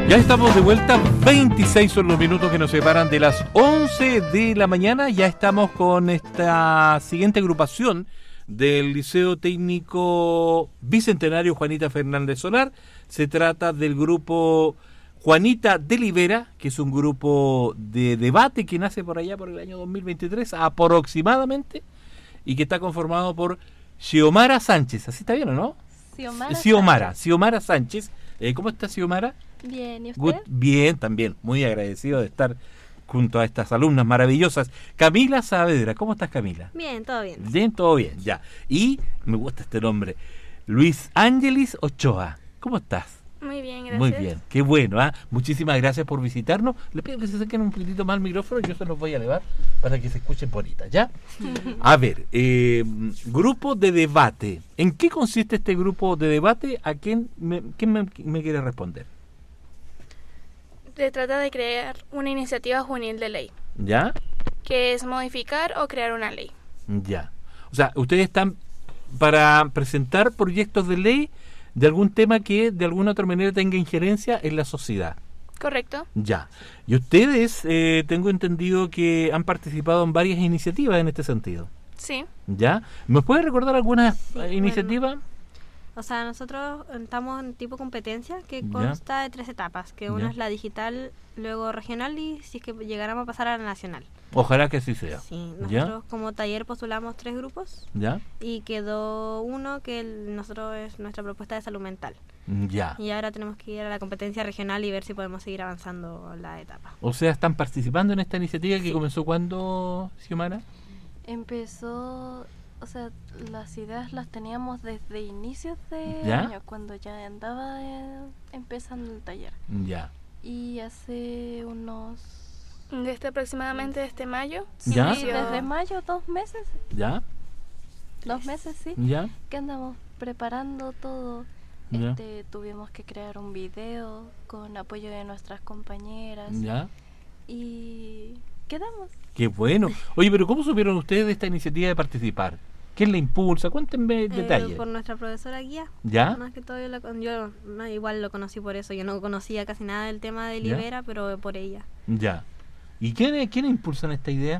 Ya estamos de vuelta, 26 son los minutos que nos separan de las 11 de la mañana. Ya estamos con esta siguiente agrupación del Liceo Técnico Bicentenario Juanita Fernández Solar. Se trata del grupo Juanita Delibera, que es un grupo de debate que nace por allá por el año 2023 aproximadamente, y que está conformado por Xiomara Sánchez. ¿Así está bien o no? Xiomara Sánchez. ¿Cómo está Xiomara? Bien, ¿y usted? Bien, también. Muy agradecido de estar junto a estas alumnas maravillosas. Camila Saavedra. ¿Cómo estás, Camila? Bien, todo bien. Bien, todo bien, ya. Y me gusta este nombre. Luis Ángelis Ochoa. ¿Cómo estás? Muy bien, gracias. Muy bien, qué bueno, ¿ah? Muchísimas gracias por visitarnos. Les pido que se acerquen un poquitito más al micrófono y yo se los voy a elevar para que se escuchen bonitas, ¿ya? A ver, grupo de debate. ¿En qué consiste este grupo de debate? ¿A quién me quiere responder? Se trata de crear una iniciativa juvenil de ley, ¿Ya? que es modificar o crear una ley. Ya. O sea, ustedes están para presentar proyectos de ley de algún tema que de alguna otra manera tenga injerencia en la sociedad. ¿Correcto? Ya. Y ustedes, tengo entendido que han participado en varias iniciativas en este sentido. Sí. ¿Ya? ¿Me puede recordar alguna iniciativa? Bueno, o sea, nosotros estamos en tipo competencia que consta de 3 etapas, que una es la digital, luego regional y si es que llegáramos a pasar a la nacional. Ojalá que así sea. Sí, nosotros como taller postulamos 3 grupos. ¿Ya? Y quedó uno que nosotros es nuestra propuesta de salud mental. Ya. Y ahora tenemos que ir a la competencia regional y ver si podemos seguir avanzando la etapa. O sea, ¿están participando en esta iniciativa que comenzó cuándo, Xiomara? Empezó, o sea, las ideas las teníamos desde inicios de ¿Ya? año, cuando ya andaba empezando el taller. Ya. Y hace unos... Desde aproximadamente mayo. ¿Ya? Sí, desde mayo, 2 meses. ¿Ya? 2 meses, sí. ¿Ya? Que andamos preparando todo. ¿Ya? Tuvimos que crear un video con apoyo de nuestras compañeras. ¿Ya? Y quedamos. Qué bueno. Oye, pero ¿cómo supieron ustedes de esta iniciativa de participar? ¿Quién la impulsa? Cuéntenme detalles. Por nuestra profesora guía. ¿Ya? Más que todo yo igual lo conocí por eso. Yo no conocía casi nada del tema de Libera, pero por ella. Ya. ¿Y quiénes impulsan esta idea?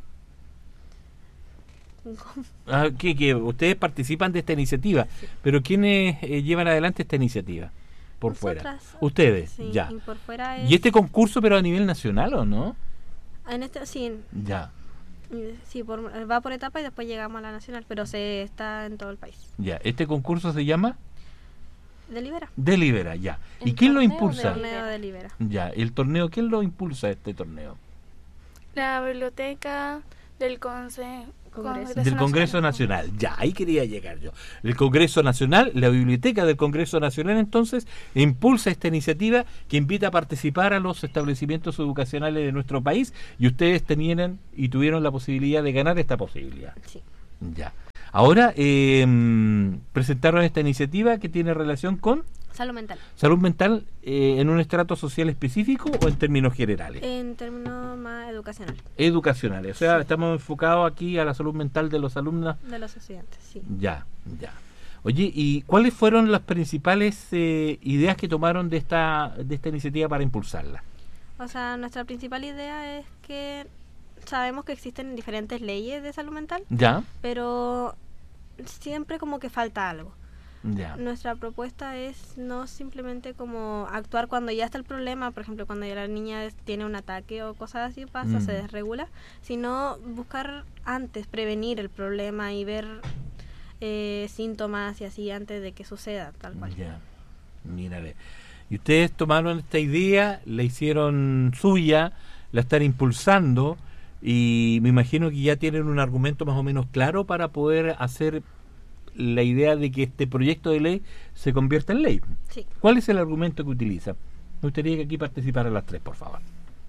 Que ustedes participan de esta iniciativa, sí. Pero ¿quiénes llevan adelante esta iniciativa? Por Nosotras, fuera. Ustedes, sí, ya. Y por fuera es... ¿Y este concurso, pero a nivel nacional o no? En este, sí. Ya. Sí, va por etapa y después llegamos a la nacional, pero se está en todo el país. Ya. ¿Este concurso se llama? Delibera. Delibera, ya. ¿Y quién lo impulsa? El torneo Delibera. Ya. ¿El torneo? ¿Quién lo impulsa este torneo? La biblioteca del Congreso Nacional. Ya, ahí quería llegar yo. El Congreso Nacional, la biblioteca del Congreso Nacional, entonces, impulsa esta iniciativa que invita a participar a los establecimientos educacionales de nuestro país y ustedes tuvieron la posibilidad de ganar esta posibilidad. Sí. Ya. Ahora, presentaron esta iniciativa que tiene relación con... Salud mental. ¿Salud mental en un estrato social específico o en términos generales? En términos más educacionales. Educacionales, o sea, sí. Estamos enfocados aquí a la salud mental de los alumnos. De los estudiantes, sí. Ya. Oye, ¿y cuáles fueron las principales ideas que tomaron de esta iniciativa para impulsarla? O sea, nuestra principal idea es que sabemos que existen diferentes leyes de salud mental. Ya. Pero siempre como que falta algo. Ya. Nuestra propuesta es no simplemente como actuar cuando ya está el problema, por ejemplo, cuando ya la niña tiene un ataque o cosas así, se desregula, sino buscar antes, prevenir el problema y ver síntomas y así antes de que suceda, tal cual. Ya, mírale. Y ustedes tomaron esta idea, la hicieron suya, la están impulsando y me imagino que ya tienen un argumento más o menos claro para poder hacer la idea de que este proyecto de ley se convierta en ley. Sí. ¿Cuál es el argumento que utilizan? Me gustaría que aquí participaran las 3, por favor.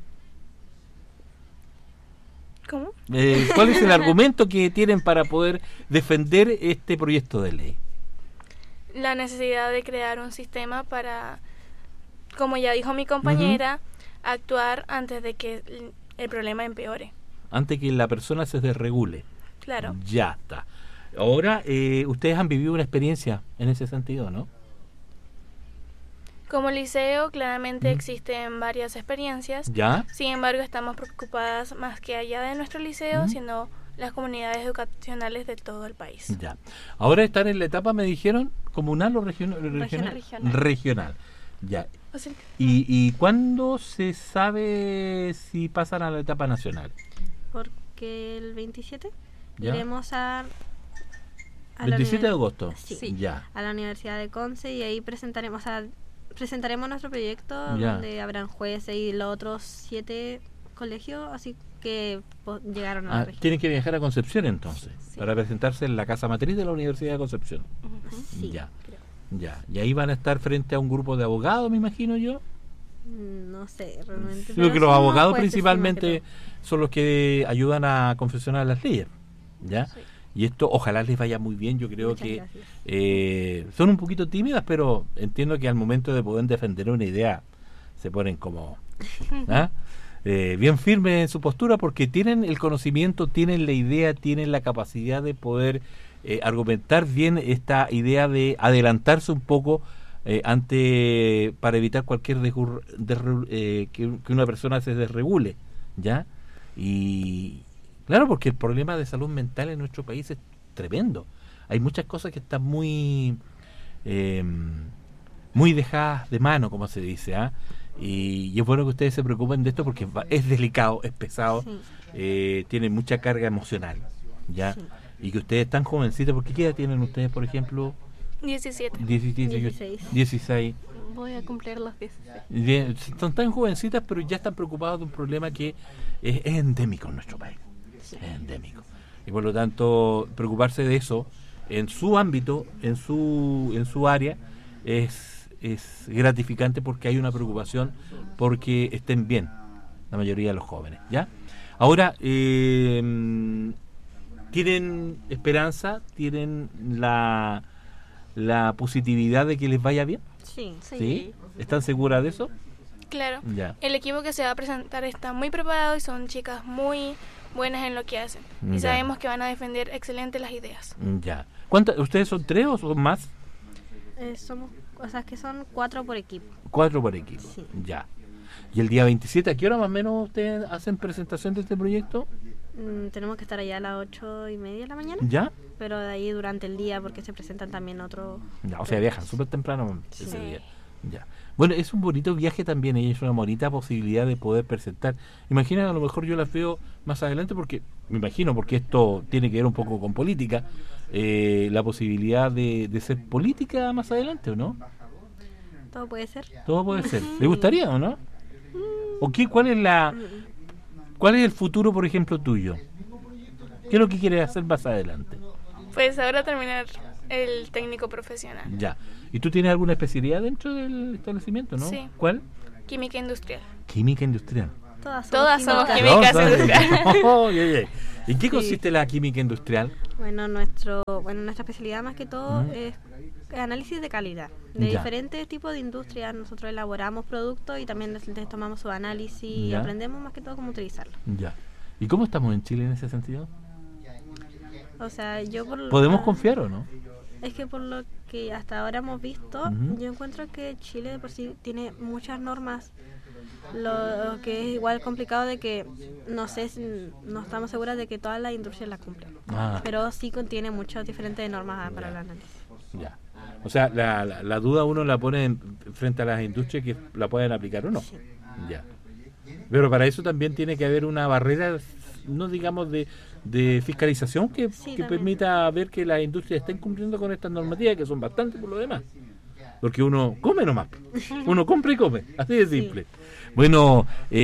¿Cómo? ¿Cuál es el argumento que tienen para poder defender este proyecto de ley? La necesidad de crear un sistema para, como ya dijo mi compañera, actuar antes de que el problema empeore. Antes que la persona se desregule. Claro. Ya está. Ahora, ustedes han vivido una experiencia en ese sentido, ¿no? Como liceo, claramente existen varias experiencias. ¿Ya? Sin embargo, estamos preocupadas más que allá de nuestro liceo, sino las comunidades educacionales de todo el país. Ya. Ahora están en la etapa, me dijeron, comunal o regional. Regional. Ya. O sea, ¿Y cuándo se sabe si pasan a la etapa nacional? Porque el 27 ¿Ya? iremos a 27 de agosto. Sí. Ya. a la Universidad de Conce y ahí presentaremos nuestro proyecto Ya. donde habrán jueces y los otros 7 colegios, así que llegaron a la región. Tienen que viajar a Concepción entonces, para presentarse en la casa matriz de la Universidad de Concepción. Sí, Ya. creo. Ya. Y ahí van a estar frente a un grupo de abogados, me imagino yo. No sé, realmente. Creo pero que los somos abogados jueces, sí, principalmente más que son los que ayudan a confeccionar las leyes. ¿Ya? Sí. Y esto ojalá les vaya muy bien. Yo creo Muchas que gracias. son un poquito tímidas, pero entiendo que al momento de poder defender una idea se ponen como ¿ah? Bien firmes en su postura porque tienen el conocimiento, tienen la idea, tienen la capacidad de poder argumentar bien esta idea de adelantarse un poco para evitar cualquier que una persona se desregule, ¿ya? Y claro, porque el problema de salud mental en nuestro país es tremendo. Hay muchas cosas que están muy dejadas de mano, como se dice, ¿ah? Y es bueno que ustedes se preocupen de esto porque es delicado, es pesado, tiene mucha carga emocional, ¿ya? Sí. Y que ustedes están jovencitos, porque ¿qué edad tienen ustedes, por ejemplo? 17. 16. Voy a cumplir los 16. Bien, son tan jovencitas, pero ya están preocupados de un problema que es endémico en nuestro país. Es endémico. Y por lo tanto, preocuparse de eso en su ámbito, en su área, es gratificante porque hay una preocupación porque estén bien la mayoría de los jóvenes, ¿ya? Ahora, ¿tienen esperanza? ¿Tienen la positividad de que les vaya bien? Sí. ¿Sí? ¿Están seguras de eso? Claro. Ya. El equipo que se va a presentar está muy preparado y son chicas muy buenas en lo que hacen. Y Ya. sabemos que van a defender excelente las ideas. Ya. ¿Ustedes son 3 o son más? Somos, o sea, que son 4 por equipo. 4 por equipo. Sí. Ya. ¿Y el día 27, a qué hora más o menos ustedes hacen presentación de este proyecto? Tenemos que estar allá a las 8:30 de la mañana, ¿Ya? pero de ahí durante el día porque se presentan también otros. Ya, o sea, viajan súper temprano ese Sí. día. Ya. Bueno, es un bonito viaje también y es una bonita posibilidad de poder presentar. Imagina, a lo mejor yo las veo más adelante porque, me imagino, porque esto tiene que ver un poco con política, la posibilidad de ser política más adelante, ¿o no? Todo puede ser. Todo puede ser. ¿Le gustaría o no? ¿O qué? ¿Cuál es el futuro, por ejemplo, tuyo? ¿Qué es lo que quieres hacer más adelante? Pues ahora terminar el técnico profesional. Ya. ¿Y tú tienes alguna especialidad dentro del establecimiento, no? Sí. ¿Cuál? Química industrial. Química industrial. Todas somos químicas. químicas industriales. ¿En qué consiste la química industrial? Bueno, nuestra especialidad más que todo es análisis de calidad. De Ya. diferentes tipos de industrias nosotros elaboramos productos y también les tomamos su análisis y Ya. aprendemos más que todo cómo utilizarlo. Ya. ¿Y cómo estamos en Chile en ese sentido? O sea, ¿Podemos confiar o no? Es que por lo que hasta ahora hemos visto, Ujú. yo encuentro que Chile de por sí tiene muchas normas, lo que es igual complicado de que no no estamos seguras de que todas las industrias las cumplen, pero sí contiene muchas diferentes normas para el análisis. Ya. O sea, la duda uno la pone frente a las industrias que la pueden aplicar o no. Sí. Ya. Pero para eso también tiene que haber una barrera, no digamos de fiscalización que también. permita ver que las industrias estén cumpliendo con estas normativas, que son bastantes por lo demás. Porque uno come nomás. Uno compra y come. Así de simple. Bueno,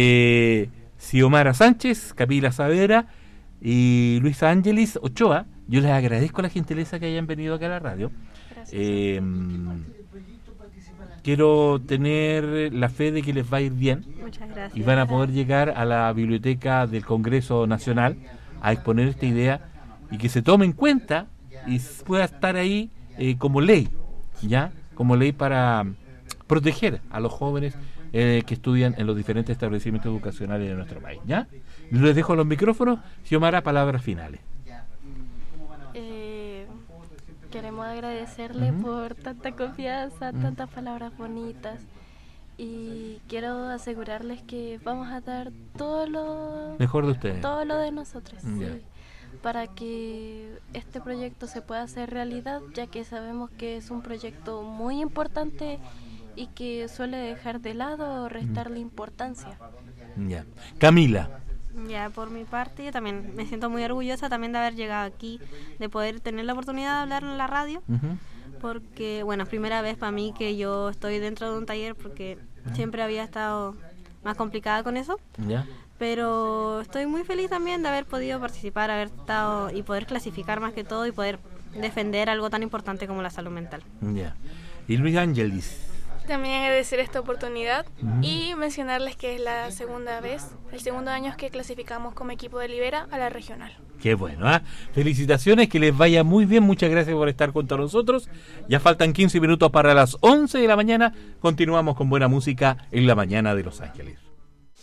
Xiomara Sánchez, Camila Saavedra y Luisa Ángelis Ochoa, yo les agradezco la gentileza que hayan venido acá a la radio. Quiero tener la fe de que les va a ir bien Muchas gracias. y van a poder llegar a la biblioteca del Congreso Nacional a exponer esta idea y que se tome en cuenta y pueda estar ahí como ley, ¿ya? Como ley para proteger a los jóvenes que estudian en los diferentes establecimientos educacionales de nuestro país, ¿ya? Les dejo los micrófonos. Xiomara, palabras finales. queremos agradecerle por tanta confianza, tantas palabras bonitas. Y quiero asegurarles que vamos a dar todo lo mejor de ustedes. Todo lo de nosotros, Ya. sí, para que este proyecto se pueda hacer realidad, ya que sabemos que es un proyecto muy importante y que suele dejar de lado o restarle importancia. Ya. Camila. Ya, por mi parte, yo también me siento muy orgullosa también de haber llegado aquí, de poder tener la oportunidad de hablar en la radio, porque, bueno, es primera vez para mí que yo estoy dentro de un taller, porque siempre había estado más complicada con eso, Ya. pero estoy muy feliz también de haber podido participar, haber estado y poder clasificar más que todo y poder defender algo tan importante como la salud mental. Ya. Y Luis Ángelis. También agradecer esta oportunidad y mencionarles que es la segunda vez, el segundo año que clasificamos como equipo de Libera a la regional. Qué bueno, ¿ah? Felicitaciones, que les vaya muy bien, muchas gracias por estar con todos nosotros. Ya faltan 15 minutos para las 11 de la mañana, continuamos con buena música en la mañana de Los Ángeles.